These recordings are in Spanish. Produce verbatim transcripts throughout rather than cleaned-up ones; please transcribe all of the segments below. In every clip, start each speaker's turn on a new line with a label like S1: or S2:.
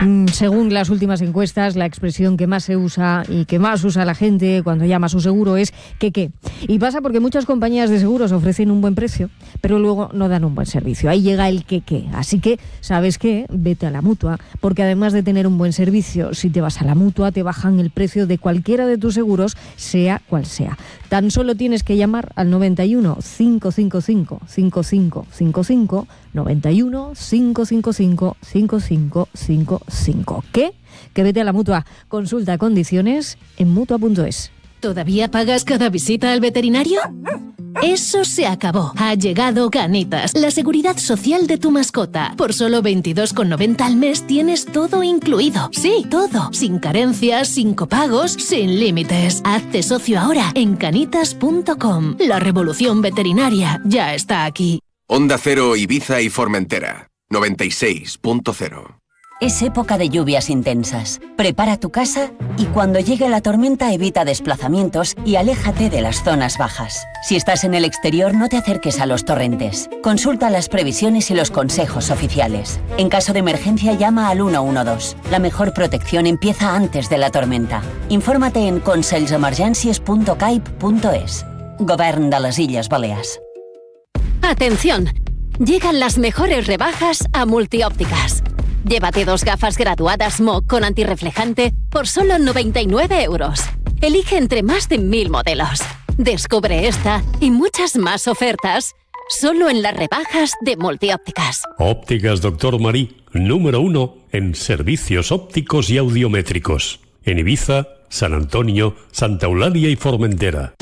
S1: Mm, según las últimas encuestas, la expresión que más se usa y que más usa la gente cuando llama a su seguro es que qué. Y pasa porque muchas compañías de seguros ofrecen un buen precio, pero luego no dan un buen servicio. Ahí llega el que qué. Así que, ¿sabes qué? Vete a la Mutua, porque además de tener un buen servicio, si te vas a la Mutua te bajan el precio de cualquiera de tus seguros, sea cual sea. Tan solo tienes que llamar al noventa y uno, cinco cinco cinco, cinco cinco cinco cinco, noventa y uno, cinco cinco cinco, cinco cinco cinco cinco. ¿Qué? Que vete a la Mutua. Consulta condiciones en mutua punto es.
S2: ¿Todavía pagas cada visita al veterinario? Eso se acabó. Ha llegado Canitas, la seguridad social de tu mascota. Por solo veintidós con noventa al mes tienes todo incluido. Sí, todo. Sin carencias, sin copagos, sin límites. Hazte socio ahora en canitas punto com. La revolución veterinaria ya está aquí.
S3: Onda Cero, Ibiza y Formentera. noventa y seis punto cero.
S4: Es época de lluvias intensas. Prepara tu casa y cuando llegue la tormenta evita desplazamientos y aléjate de las zonas bajas. Si estás en el exterior, no te acerques a los torrentes. Consulta las previsiones y los consejos oficiales. En caso de emergencia, llama al uno uno dos. La mejor protección empieza antes de la tormenta. Infórmate en consells emergències punto caip punto es. Govern de les Illes Balears.
S2: ¡Atención! Llegan las mejores rebajas a Multiópticas. Llévate dos gafas graduadas M O C con antirreflejante por solo noventa y nueve euros. Elige entre más de mil modelos. Descubre esta y muchas más ofertas solo en las rebajas de Multiópticas.
S5: Ópticas Doctor Marí, número uno en servicios ópticos y audiométricos. En Ibiza, San Antonio, Santa Eulalia y Formentera.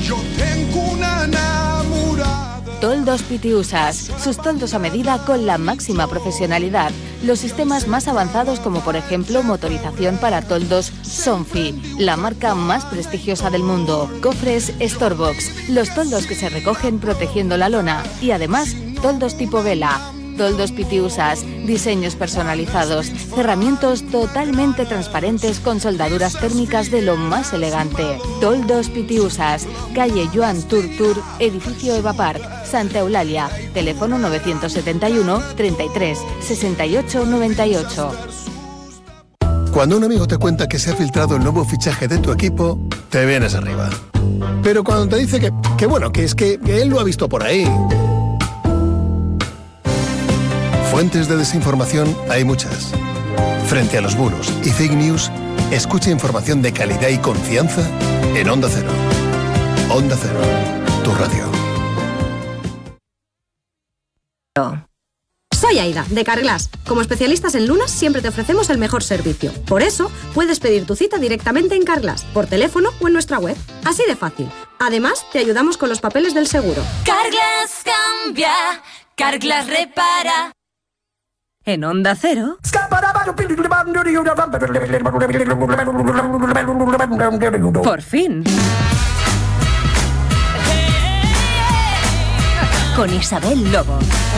S6: Toldos Pitiusas, sus toldos a medida con la máxima profesionalidad. Los sistemas más avanzados como por ejemplo motorización para toldos Sonfi, la marca más prestigiosa del mundo. Cofres Storebox, los toldos que se recogen protegiendo la lona. Y además, toldos tipo vela. Toldos Pitiusas, diseños personalizados, cerramientos totalmente transparentes con soldaduras térmicas de lo más elegante. Toldos Pitiusas, calle Joan Turtur, edificio Eva Park, Santa Eulalia, teléfono novecientos setenta y uno, treinta y tres, sesenta y ocho, noventa y ocho.
S7: Cuando un amigo te cuenta que se ha filtrado el nuevo fichaje de tu equipo, te vienes arriba. Pero cuando te dice que, que bueno, que es que, que él lo ha visto por ahí... Fuentes de desinformación hay muchas. Frente a los bulos y fake news, escucha información de calidad y confianza en Onda Cero. Onda Cero, tu radio.
S8: Soy Aida, de Carglass. Como especialistas en lunas, siempre te ofrecemos el mejor servicio. Por eso, puedes pedir tu cita directamente en Carglass, por teléfono o en nuestra web. Así de fácil. Además, te ayudamos con los papeles del seguro.
S9: Carglass cambia, Carglass repara.
S8: En Onda Cero. Por fin.
S4: Con Isabel Lobo.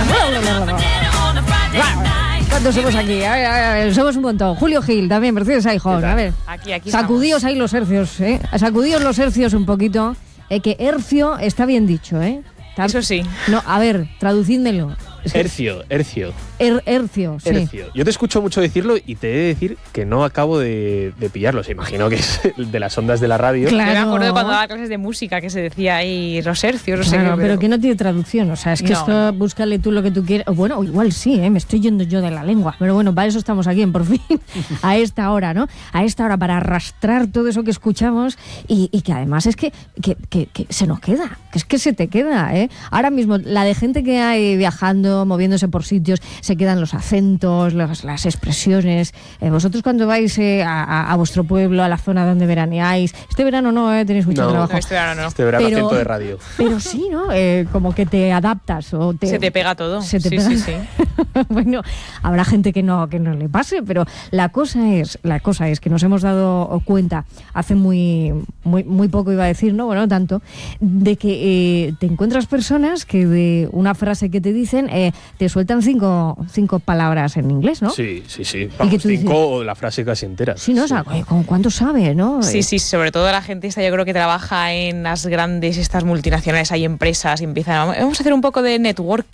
S1: ¿Cuántos somos aquí? A ver, a ver, somos un montón. Julio Gil también, Mercedes Aijón. A ver,
S10: aquí, aquí
S1: sacudíos ahí los hercios, ¿eh? Sacudíos los hercios un poquito. Eh, que hercio está bien dicho, ¿eh?
S10: Eso sí.
S1: No, a ver, traducídmelo.
S11: Hercio, hercio.
S1: Er, hercio, sí.
S11: Hercio. Yo te escucho mucho decirlo y te he de decir que no acabo de, de pillarlo. Se imagino que es de las ondas de la radio.
S10: Claro. Yo me acuerdo de cuando daba clases de música que se decía ahí los hercios, no sé
S1: claro,
S10: qué.
S1: Pero... pero que no tiene traducción. O sea, es que no, esto, no. Búscale tú lo que tú quieras. Bueno, igual sí, ¿eh? Me estoy yendo yo de la lengua. Pero bueno, para eso estamos aquí en Por Fin, a esta hora, ¿no? A esta hora para arrastrar todo eso que escuchamos y, y que además es que, que, que, que se nos queda. Que es que se te queda, ¿eh? Ahora mismo, la de gente que hay viajando, moviéndose por sitios, se quedan los acentos, los, las expresiones. Eh, vosotros cuando vais eh, a, a vuestro pueblo, a la zona donde veraneáis, este verano no, eh, tenéis mucho
S11: no,
S1: trabajo.
S10: No, este verano no.
S11: Este verano
S1: pero,
S11: acento de radio.
S1: Pero sí, ¿no? Eh, como que te adaptas. O te,
S10: se te pega todo.
S1: Se te
S10: sí,
S1: pega.
S10: sí, sí.
S1: Bueno, habrá gente que no, que no le pase, pero la cosa es, la cosa es que nos hemos dado cuenta hace muy, muy, muy poco, iba a decir, no, bueno, tanto, de que eh, te encuentras personas que de una frase que te dicen eh, te sueltan cinco, cinco palabras en inglés, ¿no?
S11: Sí, sí, sí. Vamos, cinco dices, o la frase casi entera.
S1: Sí, ¿no? Sí. O sea, ¿con cuánto sabe, no?
S10: Sí, sí, sobre todo la gente esta, yo creo que trabaja en las grandes, estas multinacionales, hay empresas y empiezan, vamos a hacer un poco de networking